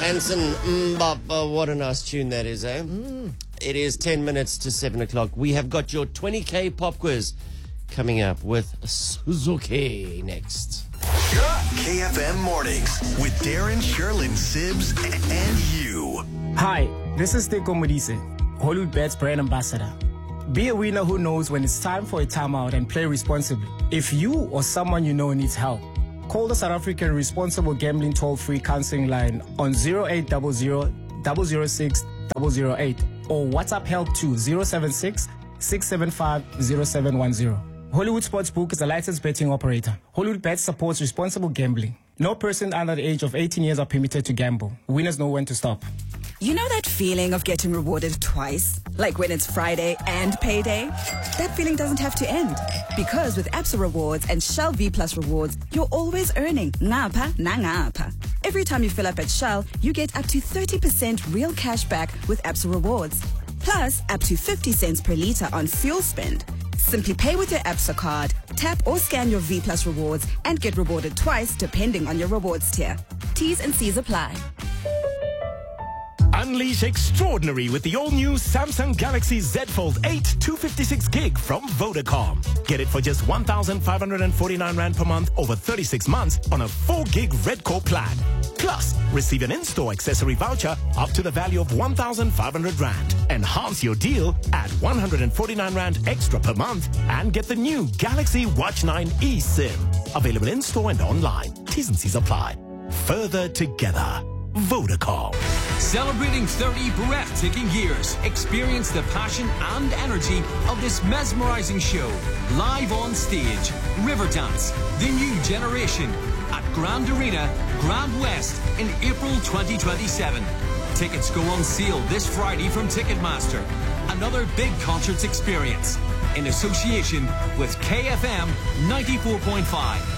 Anson Mbapa, what a nice tune that is, eh? It is 10 minutes to 7 o'clock. We have got your 20K pop quiz coming up with Suzuki next. KFM Mornings with Darren, Sherlyn, Sibs, and you. Hi, this is Teko Modise, Hollywood Bets brand ambassador. Be a winner who knows when it's time for a timeout and play responsibly. If you or someone you know needs help, call the South African Responsible Gambling Toll-Free Counseling Line on 0800 006 008 or WhatsApp help to 076 675 0710. Hollywood Sportsbook is a licensed betting operator. Hollywood Bets supports responsible gambling. No person under the age of 18 years are permitted to gamble. Winners know when to stop. You know that feeling of getting rewarded twice? Like when it's Friday and payday? That feeling doesn't have to end. Because with Absa Rewards and Shell V Plus Rewards, you're always earning ngapha na ngapha. Every time you fill up at Shell, you get up to 30% real cash back with Absa Rewards. Plus, up to 50 cents per litre on fuel spend. Simply pay with your Absa card, tap or scan your V Plus Rewards, and get rewarded twice depending on your rewards tier. T's and C's apply. Unleash extraordinary with the all-new Samsung Galaxy Z Fold 8 256 gig from Vodacom. Get it for just 1,549 Rand per month over 36 months on a 4 gig Red Core plan. Plus, receive an in-store accessory voucher up to the value of 1,500 Rand. Enhance your deal at 149 Rand extra per month and get the new Galaxy Watch 9 eSIM. Available in-store and online. T's and C's apply. Further together. Vodacom. Celebrating 30 breathtaking years. Experience the passion and energy of this mesmerizing show. Live on stage. Riverdance, the new generation. At Grand Arena, Grand West in April 2027. Tickets go on sale this Friday from Ticketmaster. Another big concerts experience. In association with KFM 94.5.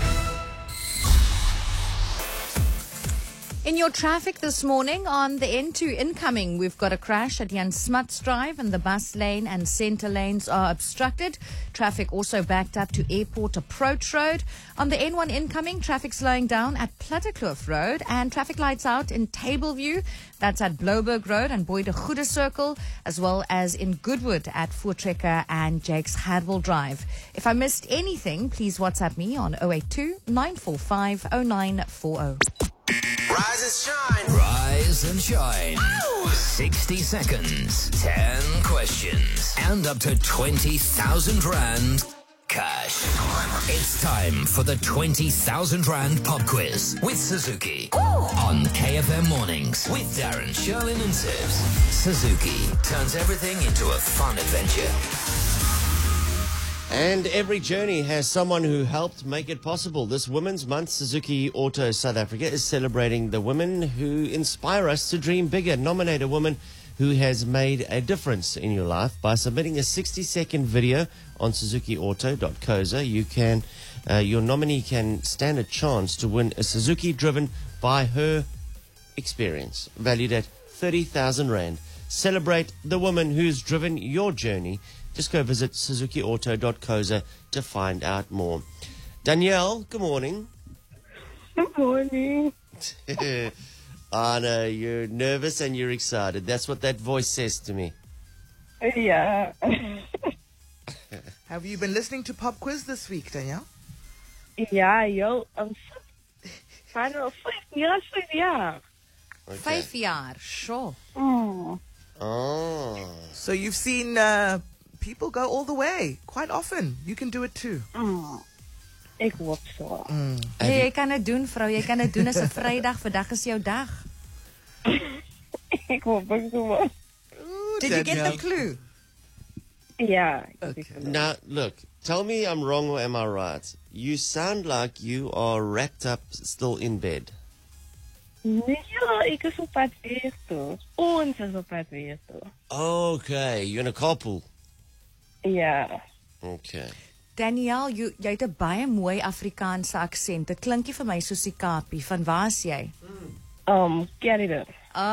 In your traffic this morning on the N2 incoming, we've got a crash at Jan Smuts Drive and the bus lane and centre lanes are obstructed. Traffic also backed up to Airport Approach Road. On the N1 incoming, traffic slowing down at Plattekloof Road and traffic lights out in Tableview. That's at Bloberg Road and Boy de Goede Circle, as well as in Goodwood at Voortrekker and Jakes Hadwell Drive. If I missed anything, please WhatsApp me on 082 945 0940. Rise and shine. Rise and shine. Ow! 60 seconds, 10 questions, and up to 20,000 Rand cash. It's time for the 20,000 Rand pop quiz with Suzuki. Ooh. On KFM Mornings with Darren, Sherlyn, and Sibs. Suzuki turns everything into a fun adventure. And every journey has someone who helped make it possible. This Women's Month, Suzuki Auto South Africa is celebrating the women who inspire us to dream bigger. Nominate a woman who has made a difference in your life by submitting a 60-second video on suzukiauto.coza. Your nominee can stand a chance to win a Suzuki driven by her experience, valued at 30,000 Rand. Celebrate the woman who's driven your journey. Just go visit suzukiauto.coza to find out more. Danielle, good morning. Good morning. I know, you're nervous and you're excited. That's what that voice says to me. Yeah. Have you been listening to Pop Quiz this week, Danielle? Ja, joh. Bijna 5 jaar. Okay. 5 jaar, sure. Oh. So you've seen people go all the way quite often. You can do it too. Ik hoop zo. Jy kan dit doen, vrou. Jy kan dit doen as 'n Vrydag. Vandag is jou dag. Ik hoop het gewoon. Did you get the clue? Ja. Okay. Now, look, tell me I'm wrong or am I right? You sound like you are wrapped up still in bed. Nee, ik is op pad weer toe. Ons is op pad weer toe. Okay, you're in a carpool. Ja. Okay. Danielle, jy het 'n baie mooi Afrikaanse aksent. Dit klink nie vir my soos die Kaapie. Van waar is jy? Caledon.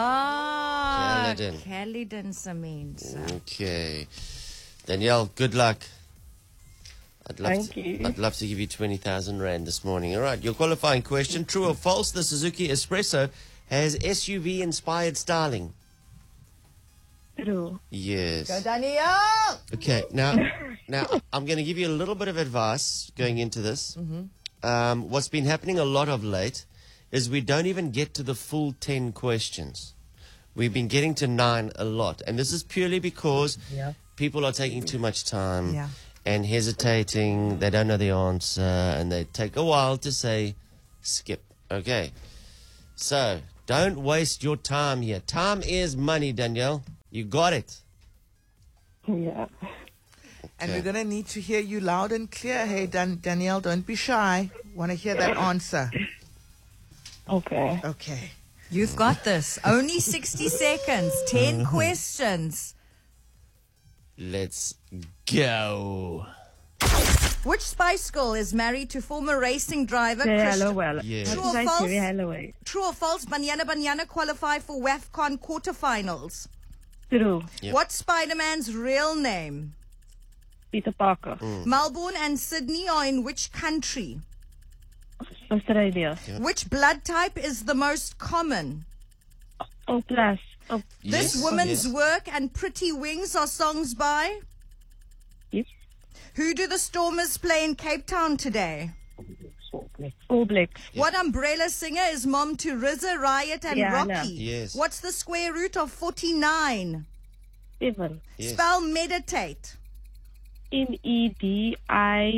Caledon se mense. Okay. Danielle, good luck. Thank you. I'd love to give you 20,000 Rand this morning. All right, your qualifying question, true or false, the Suzuki Espresso has SUV inspired styling? True. Yes. Go, Danielle! Okay, now I'm going to give you a little bit of advice going into this. What's been happening a lot of late is we don't even get to the full 10 questions. We've been getting to 9 a lot, and this is purely because people are taking too much time and hesitating. They don't know the answer, and they take a while to say skip. Okay, so don't waste your time here. Time is money, Danielle. You got it. Yeah. And we're going to need to hear you loud and clear. Hey, Danielle, don't be shy. Want to hear that answer. Okay. Okay. You've got this. Only 60 seconds. 10 questions. Let's go. Which Spice Girl is married to former racing driver Hello, well. Yeah. True or false? Hello. True or false? Banyana qualify for WAFCON quarterfinals. True. Yep. What's Spider-Man's real name? Peter Parker. Melbourne and Sydney are in which country? Australia. Which blood type is the most common? O plus. Oh, This Yes, Woman's yes. Work and Pretty Wings are songs by? yes. Who do the Stormers play in Cape Town today? All Blacks. What umbrella singer is mom to RZA, Riot and Yeah, I Rocky? know. Yes. What's the square root of 49? 7. Yes. Spell meditate. MEDIATE.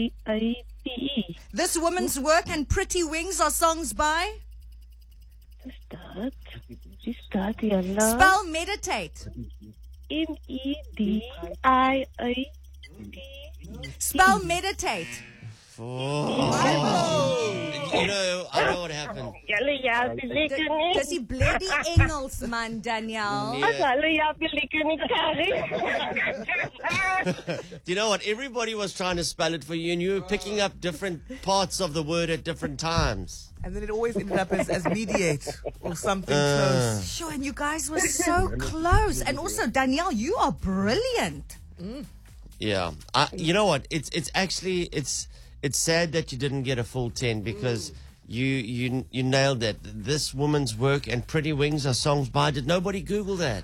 This Woman's Work and Pretty Wings are songs by? Start, yalla. Spell meditate. MEDIATE. Spell meditate. You know, I know what happened. Julle ja, die lekker nie. Dis die bloody Engels, man, Danielle. Yeah. Julle ja, die lekker nie, Carrie. Do you know what? Everybody was trying to spell it for you, and you were picking up different parts of the word at different times. And then it always ended up as mediate or something close. Sure, and you guys were so close. And also, Danielle, you are brilliant. Yeah. You know what? It's actually it's sad that you didn't get a full 10 because you nailed it. This Woman's Work and Pretty Wings are songs by. Did nobody Google that?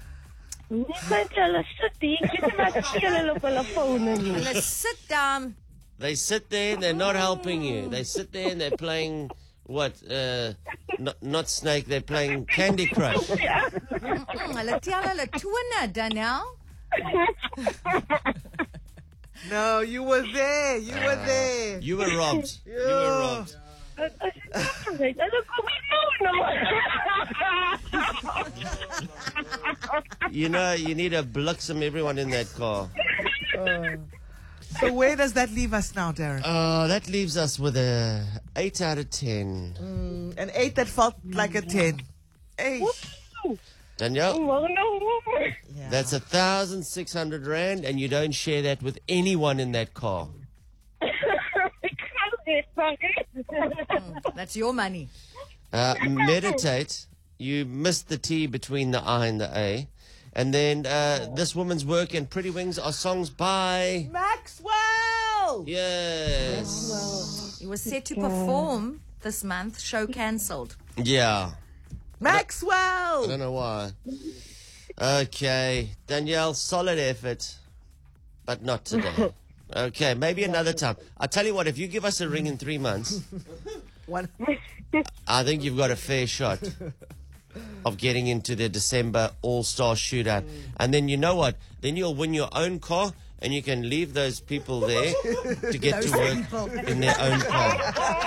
Let's sit down. They sit there and they're not helping you. They sit there and they're playing what? Not Snake. They're playing Candy Crush. Hulle tel hulle tone, Danielle. No, you were there. You were there. You were robbed. You were robbed. You know, you need to bliksem everyone in that car. So where does that leave us now, Darren? That leaves us with a 8 out of 10. An 8 that felt like a 10. 8. Danielle, that's 1,600 rand, and you don't share that with anyone in that car. That's your money. Meditate. You missed the T between the I and the A. And then This Woman's Work and Pretty Wings are songs by Maxwell! Yes. He was set to perform this month. Show cancelled. Yeah. I Maxwell! don't know why. Okay. Danielle, solid effort, but not today. Okay, maybe another time. I'll tell you what, if you give us a ring in 3 months, One. I think you've got a fair shot of getting into the December All-Star Shootout. And then you know what? Then you'll win your own car and you can leave those people there to get to work in their own car.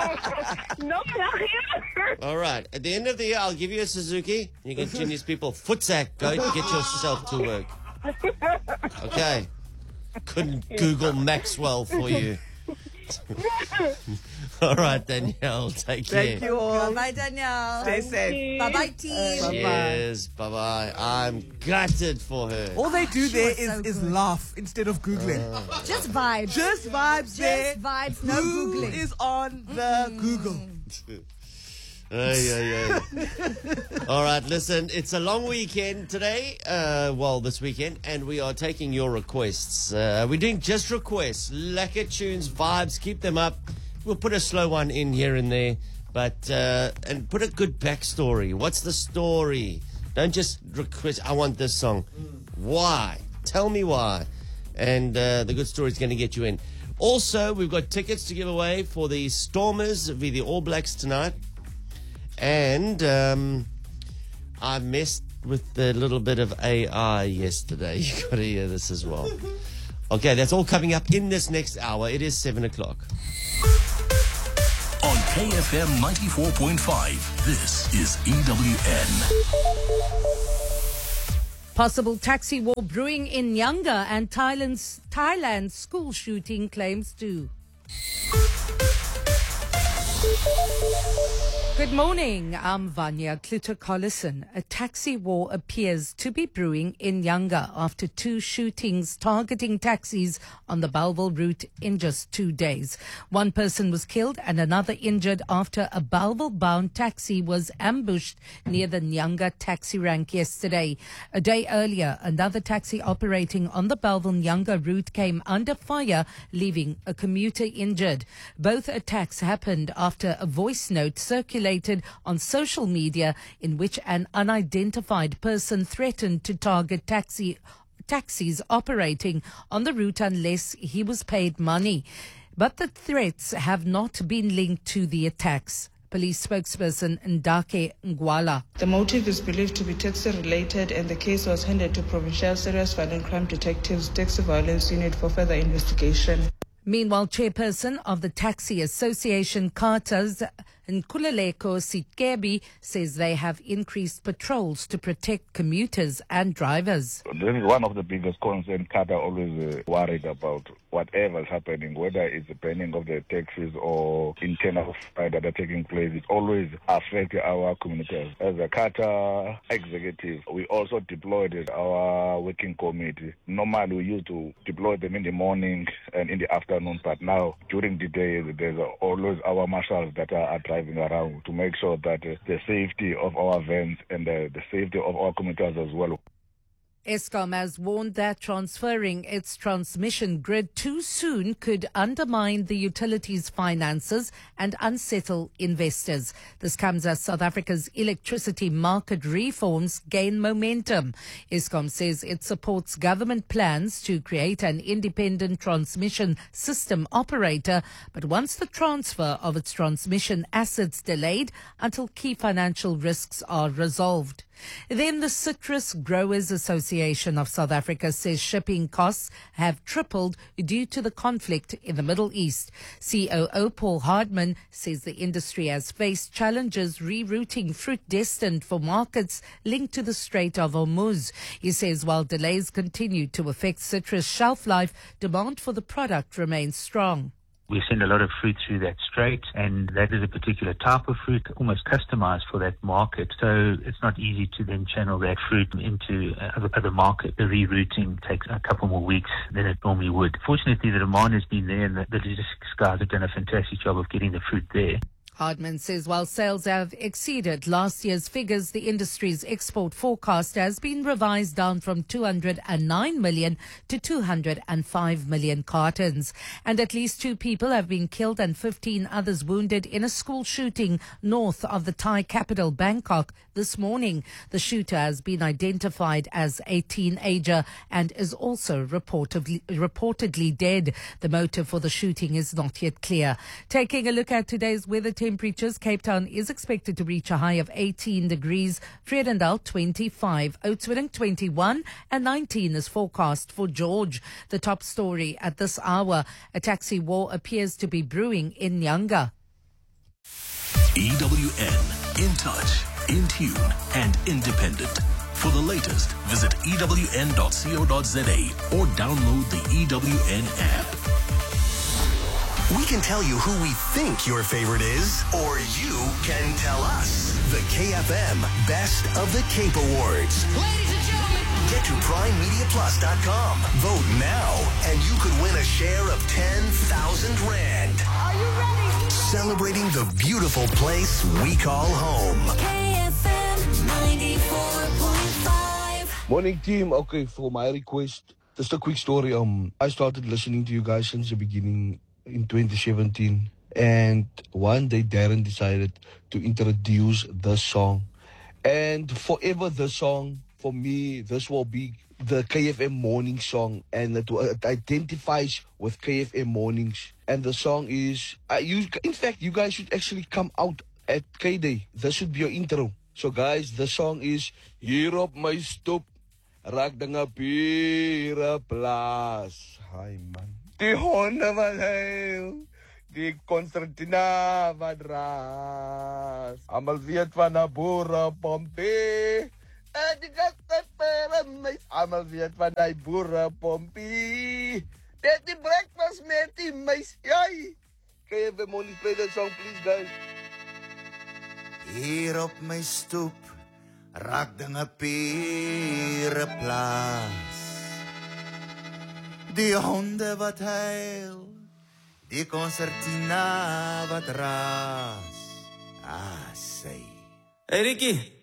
All right. At the end of the year, I'll give you a Suzuki. You can tell these people, footsack, go get yourself to work. Okay. Couldn't Google Maxwell for you. All right, Danielle. Take care. Thank you all. Bye, Danielle. Stay safe. Bye, team. Cheers. Bye-bye. I'm gutted for her. All they do there She was so is good. laugh insteid of Googling. Just vibes. Just vibes there. Just vibes, no Who Googling. is on the Google? All right, listen, it's a long weekend today, this weekend, and we are taking your requests. We're doing just requests, lekker tunes, vibes, keep them up. We'll put a slow one in here and there, But, and put a good backstory. What's the story? Don't just request, I want this song. Why? Tell me why. And the good story is going to get you in. Also, we've got tickets to give away for the Stormers v. the All Blacks tonight. And I messed with the little bit of AI yesterday. You got to hear this as well. Okay, that's all coming up in this next hour. It is 7 o'clock. On KFM 94.5, this is EWN. Possible taxi war brewing in Nyanga, and Thailand's school shooting claims too. Good morning, I'm Vanya Kluter-Collison. A taxi war appears to be brewing in Nyanga after 2 shootings targeting taxis on the Bellville route in just 2 days. 1 person was killed and another injured after a Bellville-bound taxi was ambushed near the Nyanga taxi rank yesterday. A day earlier, another taxi operating on the Bellville-Nyanga route came under fire, leaving a commuter injured. Both attacks happened after a voice note circulated on social media in which an unidentified person threatened to target taxis operating on the route unless he was paid money. But the threats have not been linked to the attacks. Police spokesperson Ndake Ngwala. The motive is believed to be taxi-related, and the case was handed to Provincial Serious Violent Crime Detectives Taxi Violence Unit for further investigation. Meanwhile, chairperson of the Taxi Association, Carters Nkululeko Sikebi, says they have increased patrols to protect commuters and drivers. This is one of the biggest concerns Carter always worried about. Whatever is happening, whether it's the banning of the taxis or internal fight that are taking place, it always affects our communities. As a Carter executive, we also deployed our working committee. Normally, we used to deploy them in the morning and in the afternoon, but now during the day, there's always our marshals that are driving around to make sure that the safety of our vans and the safety of our commuters as well. Eskom has warned that transferring its transmission grid too soon could undermine the utility's finances and unsettle investors. This comes as South Africa's electricity market reforms gain momentum. Eskom says it supports government plans to create an independent transmission system operator, but wants the transfer of its transmission assets delayed until key financial risks are resolved. Then the Citrus Growers Association of South Africa says shipping costs have tripled due to the conflict in the Middle East. COO Paul Hardman says the industry has faced challenges rerouting fruit destined for markets linked to the Strait of Hormuz. He says while delays continue to affect citrus shelf life, demand for the product remains strong. We send a lot of fruit through that strait, and that is a particular type of fruit, almost customized for that market. So it's not easy to then channel that fruit into other market. The rerouting takes a couple more weeks than it normally would. Fortunately, the demand has been there, and the logistics guys have done a fantastic job of getting the fruit there. Hardman says while sales have exceeded last year's figures, the industry's export forecast has been revised down from 209 million to 205 million cartons. And at least 2 people have been killed and 15 others wounded in a school shooting north of the Thai capital, Bangkok, this morning. The shooter has been identified as a teenager and is also reportedly dead. The motive for the shooting is not yet clear. Taking a look at today's weather temperatures, Cape Town is expected to reach a high of 18 degrees, Vredendal 25, Oudtshoorn 21 and 19 is forecast for George. The top story at this hour, a taxi war appears to be brewing in Nyanga. EWN, in touch, in tune and independent. For the latest, visit ewn.co.za or download the EWN app. We can tell you who we think your favorite is, or you can tell us. The KFM Best of the Cape Awards. Ladies and gentlemen, get to PrimeMediaPlus.com. Vote now, and you could win a share of 10,000 Rand. Are you ready? Celebrating the beautiful place we call home. KFM 94.5. Morning, team. Okay, for my request, just a quick story. I started listening to you guys since the beginning. In 2017, And one day Darren decided to introduce the song. And forever the song, for me, this will be the KFM morning song. And it identifies with KFM mornings. And the song is, in fact, you guys should actually come out at K-Day. This should be your intro. So guys, the song is Hier op my stoep, raak dinge pure plaas. Hi man. Die honde wat huil, die concertina wat raas. Almal weet van 'n boerepompie. En die gaste permis. Almal weet van die boerepompie. Dit die breakfast met die meis. Jai. Can you have money play that song please guys? Hier op my stoep, raak dinge pure plaas. Die honde wat huil, die concertina wat raas. Ah, say. Hey Ricky,